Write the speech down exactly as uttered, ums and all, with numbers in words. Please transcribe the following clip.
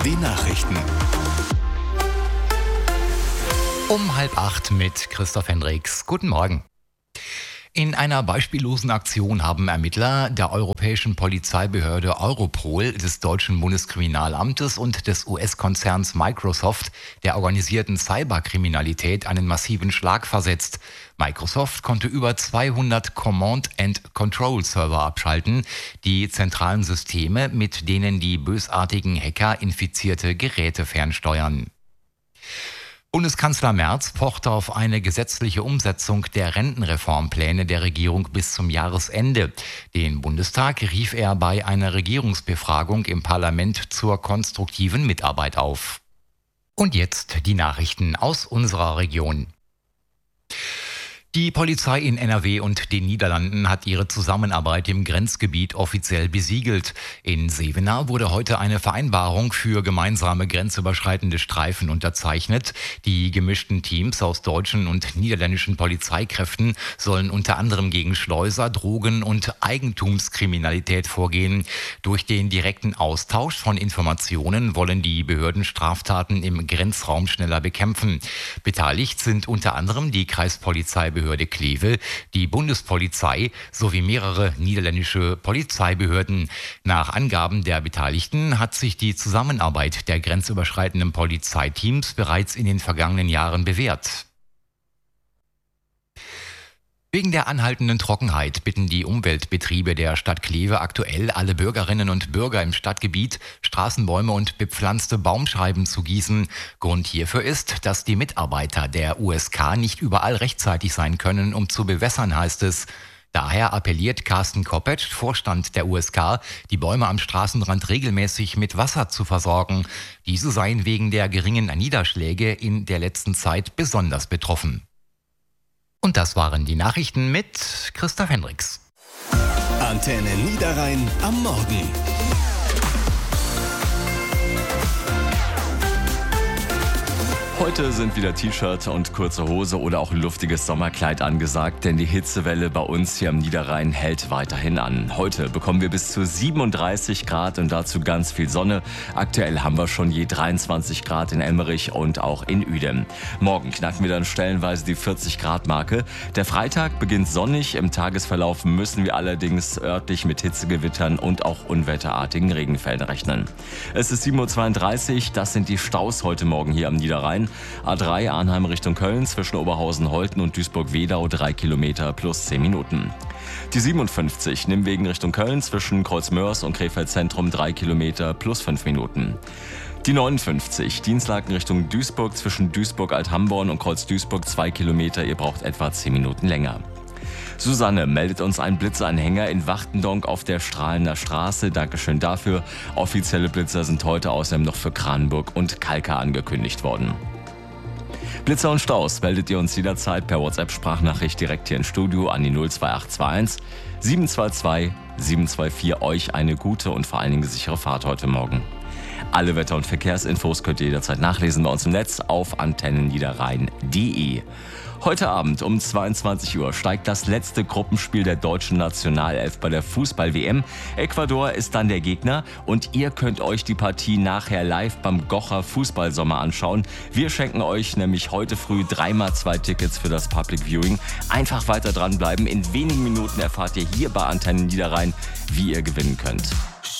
Die Nachrichten. Um halb acht mit Christoph Hendricks. Guten Morgen. In einer beispiellosen Aktion haben Ermittler der europäischen Polizeibehörde Europol, des deutschen Bundeskriminalamtes und des U S-Konzerns Microsoft der organisierten Cyberkriminalität einen massiven Schlag versetzt. Microsoft konnte über zweihundert Command-and-Control-Server abschalten, die zentralen Systeme, mit denen die bösartigen Hacker infizierte Geräte fernsteuern. Bundeskanzler Merz pocht auf eine gesetzliche Umsetzung der Rentenreformpläne der Regierung bis zum Jahresende. Den Bundestag rief er bei einer Regierungsbefragung im Parlament zur konstruktiven Mitarbeit auf. Und jetzt die Nachrichten aus unserer Region. Die Polizei in N R W und den Niederlanden hat ihre Zusammenarbeit im Grenzgebiet offiziell besiegelt. In Sevenaar wurde heute eine Vereinbarung für gemeinsame grenzüberschreitende Streifen unterzeichnet. Die gemischten Teams aus deutschen und niederländischen Polizeikräften sollen unter anderem gegen Schleuser, Drogen- und Eigentumskriminalität vorgehen. Durch den direkten Austausch von Informationen wollen die Behörden Straftaten im Grenzraum schneller bekämpfen. Beteiligt sind unter anderem die Kreispolizeibehörde Behörde Kleve, die Bundespolizei sowie mehrere niederländische Polizeibehörden. Nach Angaben der Beteiligten hat sich die Zusammenarbeit der grenzüberschreitenden Polizeiteams bereits in den vergangenen Jahren bewährt. Wegen der anhaltenden Trockenheit bitten die Umweltbetriebe der Stadt Kleve aktuell alle Bürgerinnen und Bürger im Stadtgebiet, Straßenbäume und bepflanzte Baumscheiben zu gießen. Grund hierfür ist, dass die Mitarbeiter der U S K nicht überall rechtzeitig sein können, um zu bewässern, heißt es. Daher appelliert Carsten Koppetsch, Vorstand der U S K, die Bäume am Straßenrand regelmäßig mit Wasser zu versorgen. Diese seien wegen der geringen Niederschläge in der letzten Zeit besonders betroffen. Und das waren die Nachrichten mit Christoph Hendricks. Antenne Niederrhein am Morgen. Heute sind wieder T-Shirt und kurze Hose oder auch ein luftiges Sommerkleid angesagt, denn die Hitzewelle bei uns hier am Niederrhein hält weiterhin an. Heute bekommen wir bis zu siebenunddreißig Grad und dazu ganz viel Sonne. Aktuell haben wir schon je dreiundzwanzig Grad in Emmerich und auch in Uedem. Morgen knacken wir dann stellenweise die vierzig Grad Marke. Der Freitag beginnt sonnig, im Tagesverlauf müssen wir allerdings örtlich mit Hitzegewittern und auch unwetterartigen Regenfällen rechnen. Es ist sieben Uhr zweiunddreißig, das sind die Staus heute Morgen hier am Niederrhein. A drei Arnheim Richtung Köln zwischen Oberhausen-Holten und Duisburg-Wedau drei Kilometer plus zehn Minuten. Die siebenundfünfzig Nimwegen Richtung Köln zwischen Kreuzmörs und Krefeld Zentrum drei Kilometer plus fünf Minuten. Die neunundfünfzig Dienstlaken Richtung Duisburg zwischen Duisburg-Althamborn und Kreuz-Duisburg zwei Kilometer, ihr braucht etwa zehn Minuten länger. Susanne meldet uns einen Blitzeranhänger in Wachtendonk auf der Strahlener Straße. Dankeschön dafür. Offizielle Blitzer sind heute außerdem noch für Kranenburg und Kalka angekündigt worden. Blitzer und Staus meldet ihr uns jederzeit per WhatsApp-Sprachnachricht direkt hier ins Studio an die null zwei acht zwei eins sieben zwei zwei sieben zwei vier. Euch eine gute und vor allen Dingen sichere Fahrt heute Morgen. Alle Wetter- und Verkehrsinfos könnt ihr jederzeit nachlesen bei uns im Netz auf antennenniederrhein punkt de. Heute Abend um zweiundzwanzig Uhr steigt das letzte Gruppenspiel der deutschen Nationalelf bei der Fußball-W M. Ecuador ist dann der Gegner und ihr könnt euch die Partie nachher live beim Gocher Fußballsommer anschauen. Wir schenken euch nämlich heute früh dreimal zwei Tickets für das Public Viewing. Einfach weiter dranbleiben. In wenigen Minuten erfahrt ihr hier bei Antenne Niederrhein, wie ihr gewinnen könnt.